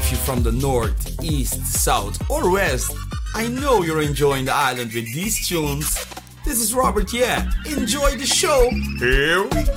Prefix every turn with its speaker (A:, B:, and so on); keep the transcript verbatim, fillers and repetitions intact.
A: if you're from the north, east, south, or west, I know you're enjoying the island with these tunes. This is Robert, yeah. Enjoy the show. Here we